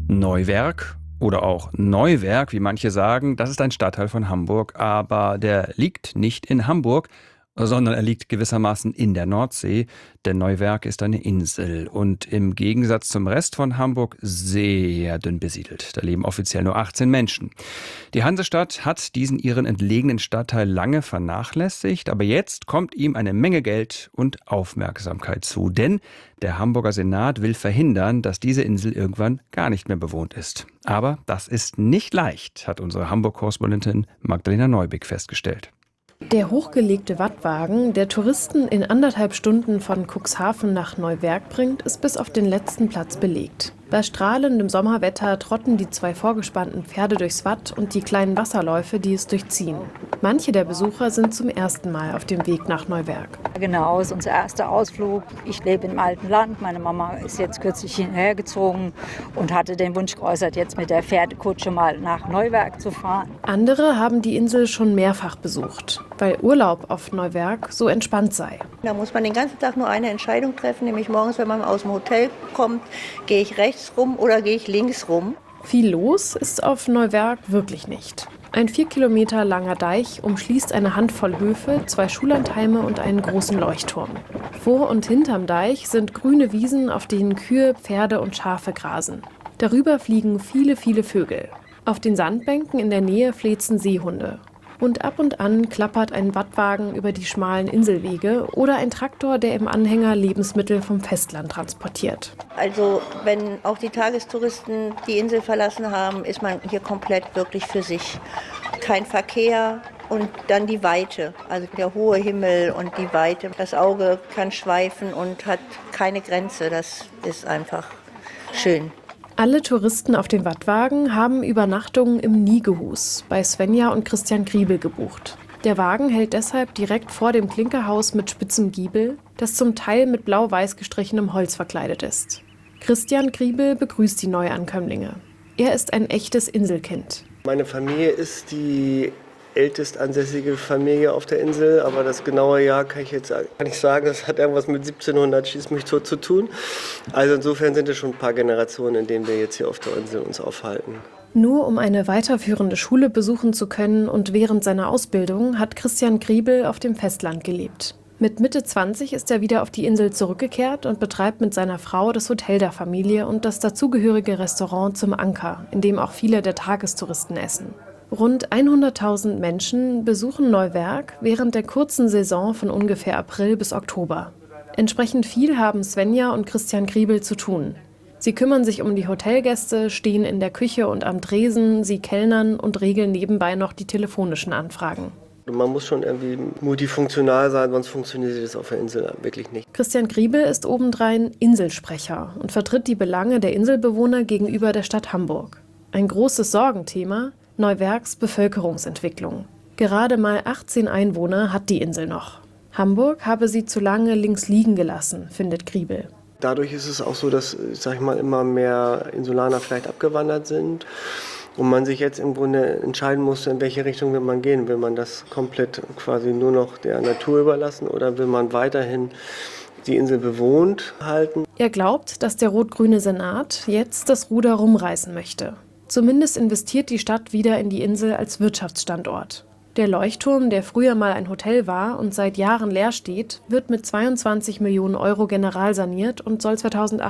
Neuwerk oder auch Neuwerk, wie manche sagen, das ist ein Stadtteil von Hamburg, aber der liegt nicht in Hamburg, sondern er liegt gewissermaßen in der Nordsee, denn Neuwerk ist eine Insel und im Gegensatz zum Rest von Hamburg sehr dünn besiedelt. Da leben offiziell nur 18 Menschen. Die Hansestadt hat diesen ihren entlegenen Stadtteil lange vernachlässigt, aber jetzt kommt ihm eine Menge Geld und Aufmerksamkeit zu, denn der Hamburger Senat will verhindern, dass diese Insel irgendwann gar nicht mehr bewohnt ist. Aber das ist nicht leicht, hat unsere Hamburg-Korrespondentin Magdalena Neubig festgestellt. Der hochgelegte Wattwagen, der Touristen in 1,5 Stunden von Cuxhaven nach Neuwerk bringt, ist bis auf den letzten Platz belegt. Bei strahlendem Sommerwetter trotten die 2 vorgespannten Pferde durchs Watt und die kleinen Wasserläufe, die es durchziehen. Manche der Besucher sind zum ersten Mal auf dem Weg nach Neuwerk. Genau, ist unser erster Ausflug. Ich lebe im alten Land. Meine Mama ist jetzt kürzlich hierher gezogen und hatte den Wunsch geäußert, jetzt mit der Pferdekutsche mal nach Neuwerk zu fahren. Andere haben die Insel schon mehrfach besucht, weil Urlaub auf Neuwerk so entspannt sei. Da muss man den ganzen Tag nur eine Entscheidung treffen, nämlich morgens, wenn man aus dem Hotel kommt, gehe ich rechts rum oder gehe ich links rum. Viel los ist auf Neuwerk wirklich nicht. Ein 4 Kilometer langer Deich umschließt eine Handvoll Höfe, 2 Schullandheime und einen großen Leuchtturm. Vor und hinterm Deich sind grüne Wiesen, auf denen Kühe, Pferde und Schafe grasen. Darüber fliegen viele, viele Vögel. Auf den Sandbänken in der Nähe flezen Seehunde. Und ab und an klappert ein Wattwagen über die schmalen Inselwege oder ein Traktor, der im Anhänger Lebensmittel vom Festland transportiert. Also wenn auch die Tagestouristen die Insel verlassen haben, ist man hier komplett wirklich für sich. Kein Verkehr und dann die Weite, also der hohe Himmel und die Weite. Das Auge kann schweifen und hat keine Grenze, das ist einfach schön. Alle Touristen auf dem Wattwagen haben Übernachtungen im Niegehus bei Svenja und Christian Griebel gebucht. Der Wagen hält deshalb direkt vor dem Klinkerhaus mit spitzem Giebel, das zum Teil mit blau-weiß gestrichenem Holz verkleidet ist. Christian Griebel begrüßt die Neuankömmlinge. Er ist ein echtes Inselkind. Meine Familie ist die ältest ansässige Familie auf der Insel, aber das genaue Jahr kann ich jetzt nicht sagen. Das hat irgendwas mit 1700 schieß mich tot zu tun. Also insofern sind es schon ein paar Generationen, in denen wir jetzt hier auf der Insel uns aufhalten. Nur um eine weiterführende Schule besuchen zu können und während seiner Ausbildung hat Christian Griebel auf dem Festland gelebt. Mit Mitte 20 ist er wieder auf die Insel zurückgekehrt und betreibt mit seiner Frau das Hotel der Familie und das dazugehörige Restaurant Zum Anker, in dem auch viele der Tagestouristen essen. Rund 100.000 Menschen besuchen Neuwerk während der kurzen Saison von ungefähr April bis Oktober. Entsprechend viel haben Svenja und Christian Griebel zu tun. Sie kümmern sich um die Hotelgäste, stehen in der Küche und am Tresen, sie kellnern und regeln nebenbei noch die telefonischen Anfragen. Man muss schon irgendwie multifunktional sein, sonst funktioniert das auf der Insel wirklich nicht. Christian Griebel ist obendrein Inselsprecher und vertritt die Belange der Inselbewohner gegenüber der Stadt Hamburg. Ein großes Sorgenthema: Neuwerks Bevölkerungsentwicklung. Gerade mal 18 Einwohner hat die Insel noch. Hamburg habe sie zu lange links liegen gelassen, findet Griebel. Dadurch ist es auch so, dass, immer mehr Insulaner vielleicht abgewandert sind und man sich jetzt im Grunde entscheiden muss, in welche Richtung will man gehen. Will man das komplett quasi nur noch der Natur überlassen oder will man weiterhin die Insel bewohnt halten? Er glaubt, dass der rot-grüne Senat jetzt das Ruder rumreißen möchte. Zumindest investiert die Stadt wieder in die Insel als Wirtschaftsstandort. Der Leuchtturm, der früher mal ein Hotel war und seit Jahren leer steht, wird mit 22 Millionen Euro generalsaniert und soll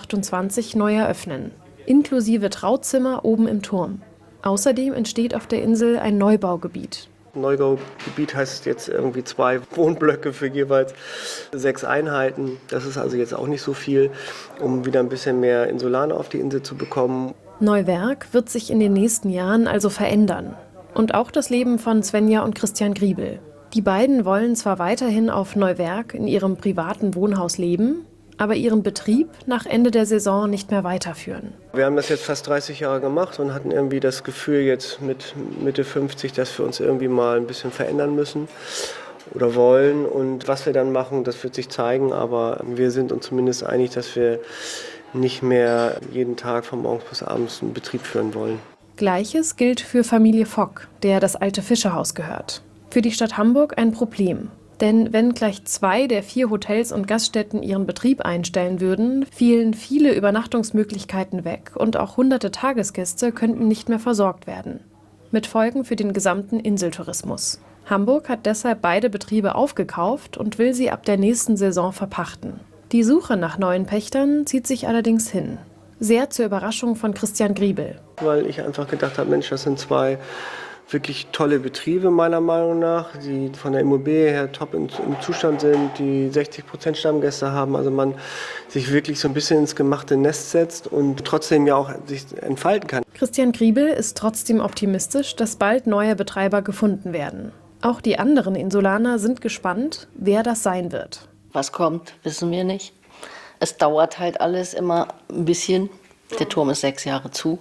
2028 neu eröffnen. Inklusive Trauzimmer oben im Turm. Außerdem entsteht auf der Insel ein Neubaugebiet. Neubaugebiet heißt jetzt irgendwie 2 Wohnblöcke für jeweils 6 Einheiten. Das ist also jetzt auch nicht so viel, um wieder ein bisschen mehr Insulaner auf die Insel zu bekommen. Neuwerk wird sich in den nächsten Jahren also verändern. Und auch das Leben von Svenja und Christian Griebel. Die beiden wollen zwar weiterhin auf Neuwerk in ihrem privaten Wohnhaus leben, aber ihren Betrieb nach Ende der Saison nicht mehr weiterführen. Wir haben das jetzt fast 30 Jahre gemacht und hatten irgendwie das Gefühl jetzt mit Mitte 50, dass wir uns irgendwie mal ein bisschen verändern müssen oder wollen. Und was wir dann machen, das wird sich zeigen, aber wir sind uns zumindest einig, dass wir nicht mehr jeden Tag von morgens bis abends einen Betrieb führen wollen. Gleiches gilt für Familie Fock, der das alte Fischerhaus gehört. Für die Stadt Hamburg ein Problem. Denn wenn gleich 2 der 4 Hotels und Gaststätten ihren Betrieb einstellen würden, fielen viele Übernachtungsmöglichkeiten weg und auch hunderte Tagesgäste könnten nicht mehr versorgt werden. Mit Folgen für den gesamten Inseltourismus. Hamburg hat deshalb beide Betriebe aufgekauft und will sie ab der nächsten Saison verpachten. Die Suche nach neuen Pächtern zieht sich allerdings hin. Sehr zur Überraschung von Christian Griebel. Weil ich einfach gedacht habe, Mensch, das sind 2 wirklich tolle Betriebe meiner Meinung nach, die von der Immobilie her top im Zustand sind, die 60% Stammgäste haben, also man sich wirklich so ein bisschen ins gemachte Nest setzt und trotzdem ja auch sich entfalten kann. Christian Griebel ist trotzdem optimistisch, dass bald neue Betreiber gefunden werden. Auch die anderen Insulaner sind gespannt, wer das sein wird. Was kommt, wissen wir nicht. Es dauert halt alles immer ein bisschen. Der Turm ist 6 Jahre zu.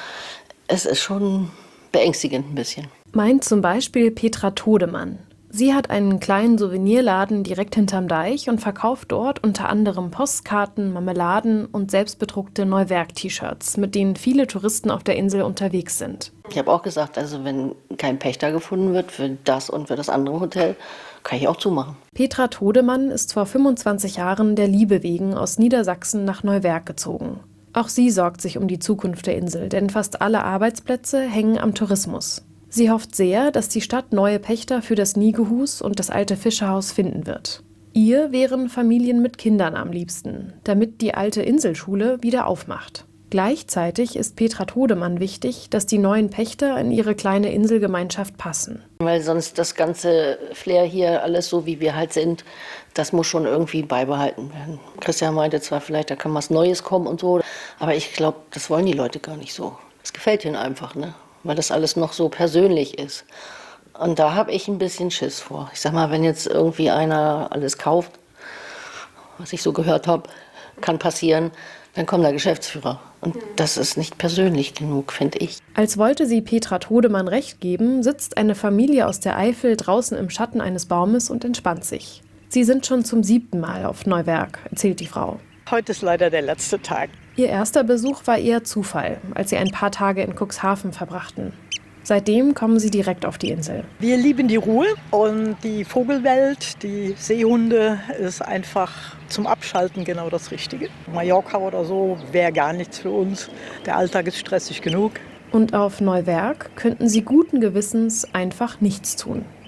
Es ist schon beängstigend ein bisschen. Meint zum Beispiel Petra Todemann. Sie hat einen kleinen Souvenirladen direkt hinterm Deich und verkauft dort unter anderem Postkarten, Marmeladen und selbstbedruckte Neuwerk-T-Shirts, mit denen viele Touristen auf der Insel unterwegs sind. Ich habe auch gesagt, also wenn kein Pächter gefunden wird für das und für das andere Hotel, kann ich auch zumachen. Petra Todemann ist vor 25 Jahren der Liebe wegen aus Niedersachsen nach Neuwerk gezogen. Auch sie sorgt sich um die Zukunft der Insel, denn fast alle Arbeitsplätze hängen am Tourismus. Sie hofft sehr, dass die Stadt neue Pächter für das Niegehus und das alte Fischerhaus finden wird. Ihr wären Familien mit Kindern am liebsten, damit die alte Inselschule wieder aufmacht. Gleichzeitig ist Petra Todemann wichtig, dass die neuen Pächter in ihre kleine Inselgemeinschaft passen. Weil sonst das ganze Flair hier, alles so wie wir halt sind, das muss schon irgendwie beibehalten werden. Christian meinte zwar vielleicht, da kann was Neues kommen und so, aber ich glaube, das wollen die Leute gar nicht so. Das gefällt ihnen einfach, ne? Weil das alles noch so persönlich ist. Und da habe ich ein bisschen Schiss vor. Ich sag mal, wenn jetzt irgendwie einer alles kauft, was ich so gehört habe, kann passieren, dann kommt der Geschäftsführer. Und das ist nicht persönlich genug, finde ich. Als wollte sie Petra Todemann recht geben, sitzt eine Familie aus der Eifel draußen im Schatten eines Baumes und entspannt sich. Sie sind schon zum 7. Mal auf Neuwerk, erzählt die Frau. Heute ist leider der letzte Tag. Ihr erster Besuch war eher Zufall, als sie ein paar Tage in Cuxhaven verbrachten. Seitdem kommen sie direkt auf die Insel. Wir lieben die Ruhe und die Vogelwelt, die Seehunde ist einfach zum Abschalten genau das Richtige. Mallorca oder so wäre gar nichts für uns. Der Alltag ist stressig genug. Und auf Neuwerk könnten sie guten Gewissens einfach nichts tun.